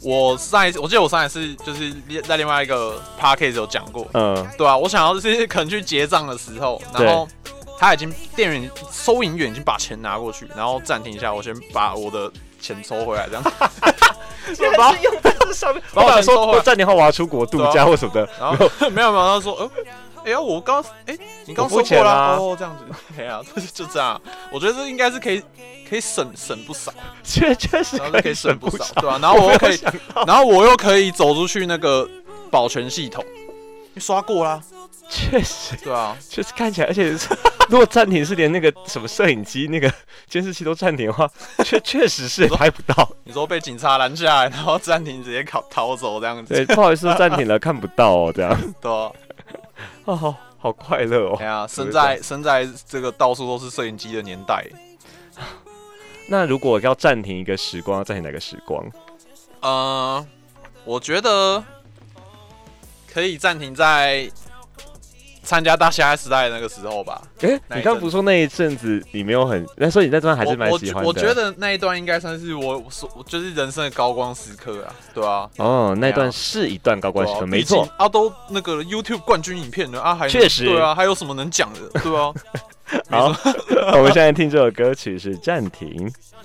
我记得我上一次就是在另外一个 podcast 有讲过，对啊，我想要就是可能去结账的时候，然后他已经收银员已经把钱拿过去，然后暂停一下，我先把我的钱抽回来，这样。 原来是用在这上面。我想说暂停后我要出国度假或什么的， 然后没有，他说我刚你刚收过啦，这样子，就这样，我觉得这应该是可以省不少， 确实可以省不少，对吧？然后我又可以走出去那个保全系统，刷过啦， 确实， 对啊， 确实看起来，而且如果暂停是连那个什么摄影机、那个监视器都暂停的话，确实是拍不到。 你说被警察拦下来，然后暂停直接逃走这样子， 对，不好意思，暂停了，看不到哦，这样。 对啊。 哦，好快乐哦！ 哎呀，生在这个到处都是摄影机的年代。 那如果要暂停一个时光，要暂停哪个时光？ 我觉得可以暂停在参加大虾时代的那个时候吧。 你刚不是说那一阵子你没有很，那所以你那段还是蛮喜欢的。 我觉得那一段应该算是我就是人生的高光时刻啊，对啊。 那段是一段高光时刻，没错。 都那个 YouTube 冠军影片了啊，还确实对啊，还有什么能讲的，对啊。 好，我们现在听这首歌曲是《暂停》。